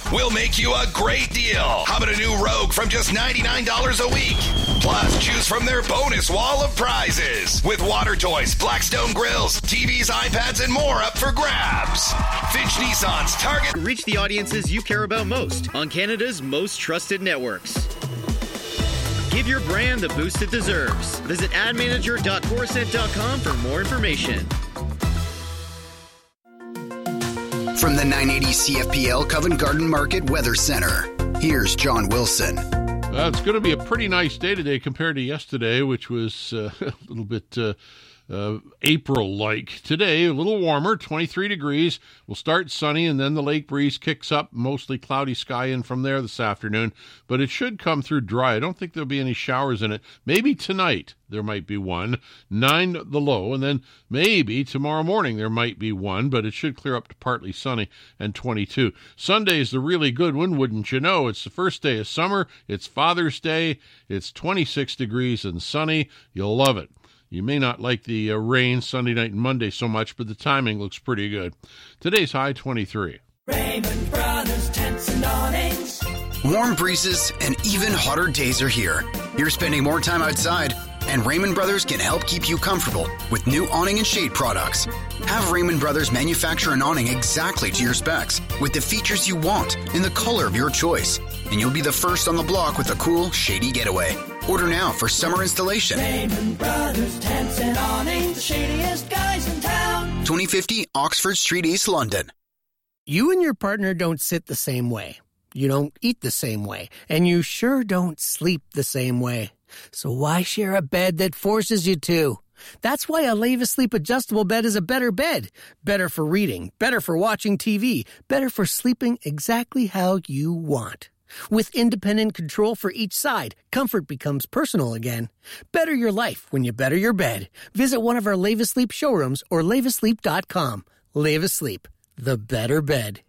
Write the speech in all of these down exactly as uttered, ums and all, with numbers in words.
we'll make you a great deal. How about a new Rogue from just ninety-nine dollars a week? Plus, choose from their bonus wall of prizes with water toys, Blackstone grills, T Vs, iPads, and more up for grabs. Finch Nissan's Target. Reach the audiences you care about most on Canada's most trusted networks. Give your brand the boost it deserves. Visit ad manager dot coruscant dot com for more information. From the nine eighty C F P L Covent Garden Market Weather Center, here's John Wilson. Uh, it's going to be a pretty nice day today compared to yesterday, which was uh, a little bit uh, uh, April-like. Today, a little warmer, twenty-three degrees. We'll start sunny, and then the lake breeze kicks up, mostly cloudy sky in from there this afternoon. But it should come through dry. I don't think there'll be any showers in it. Maybe tonight there might be one. Nine the low, and then maybe tomorrow morning there might be one, but it should clear up to partly sunny and twenty-two. Sunday's the really good one, wouldn't you know? It's the first day of summer. It's Father's Day. It's twenty-six degrees and sunny. You'll love it. You may not like the uh, rain Sunday night and Monday so much, but the timing looks pretty good. Today's high twenty-three. Raymond Brothers Tents and Awnings. Warm breezes and even hotter days are here. You're spending more time outside, and Raymond Brothers can help keep you comfortable with new awning and shade products. Have Raymond Brothers manufacture an awning exactly to your specs with the features you want in the color of your choice, and you'll be the first on the block with a cool, shady getaway. Order now for summer installation. Raymond Brothers Tents and Awnings, the shadiest guys in town. twenty fifty Oxford Street, East London. You and your partner don't sit the same way. You don't eat the same way. And you sure don't sleep the same way. So why share a bed that forces you to? That's why a Leva Sleep adjustable bed is a better bed. Better for reading, better for watching T V, better for sleeping exactly how you want. With independent control for each side, comfort becomes personal again. Better your life when you better your bed. Visit one of our Leva Sleep showrooms or leva sleep dot com. Leva Sleep, the better bed.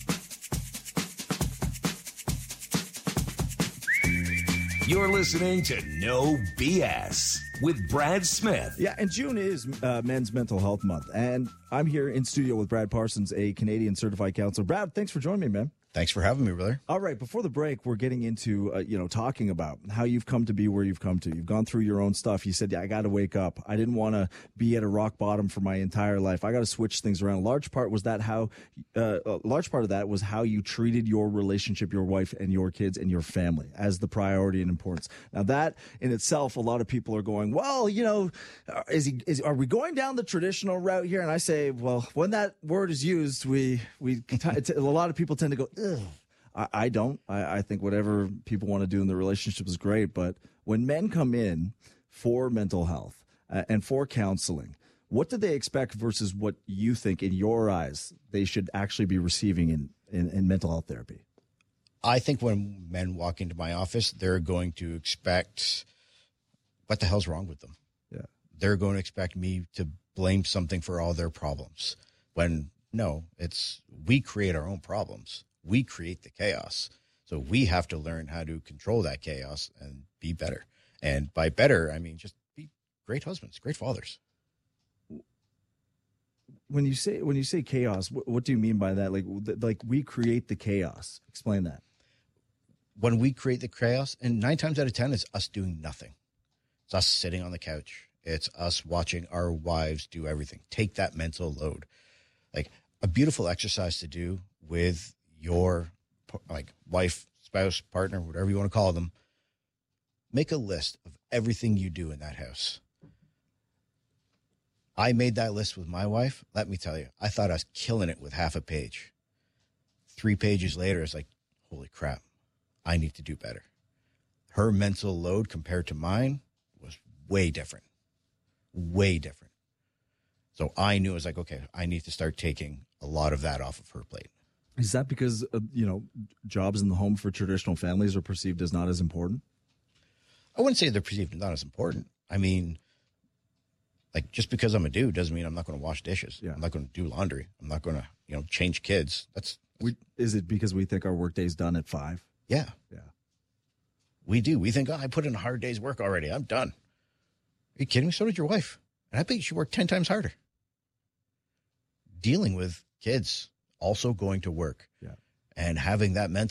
You're listening to No B S with Brad Smith. Yeah, and June is uh, Men's Mental Health Month, and I'm here in studio with Brad Parsons, a Canadian certified counselor. Brad, thanks for joining me, man. Thanks for having me, brother. All right, before the break, we're getting into, uh, you know, talking about how you've come to be where you've come to. You've gone through your own stuff. You said, yeah, I got to wake up. I didn't want to be at a rock bottom for my entire life. I got to switch things around. Large part was that how, uh, a large part of that was how you treated your relationship, your wife and your kids and your family as the priority and importance. Now that in itself, a lot of people are going, well, you know, is he, is, are we going down the traditional route here? And I say, well, when that word is used, we, we, a lot of people tend to go, ugh. I, I don't. I, I think whatever people want to do in the relationship is great. But when men come in for mental health uh, and for counseling, what do they expect versus what you think in your eyes they should actually be receiving in, in, in mental health therapy? I think when men walk into my office, they're going to expect, what the hell's wrong with them? Yeah. They're going to expect me to blame something for all their problems. When, no, it's we create our own problems. We create the chaos. So we have to learn how to control that chaos and be better. And by better, I mean just be great husbands, great fathers. When you say when you say chaos, what, what do you mean by that? Like like we create the chaos. Explain that. When we create the chaos, and nine times out of ten, it's us doing nothing. It's us sitting on the couch. It's us watching our wives do everything. Take that mental load. Like a beautiful exercise to do with your like wife, spouse, partner, whatever you want to call them, make a list of everything you do in that house. I made that list with my wife. Let me tell you, I thought I was killing it with half a page. Three pages later, it's like, holy crap, I need to do better. Her mental load compared to mine was way different, way different. So I knew it was like, okay, I need to start taking a lot of that off of her plate. Is that because, uh, you know, jobs in the home for traditional families are perceived as not as important? I wouldn't say they're perceived as not as important. I mean, like, just because I'm a dude doesn't mean I'm not going to wash dishes. Yeah. I'm not going to do laundry. I'm not going to, you know, change kids. That's, that's we, is it because we think our workday's done at five? Yeah. Yeah. We do. We think, oh, I put in a hard day's work already. I'm done. Are you kidding me? So did your wife. And I bet she worked ten times harder. Dealing with kids, also going to work, yeah, and having that mental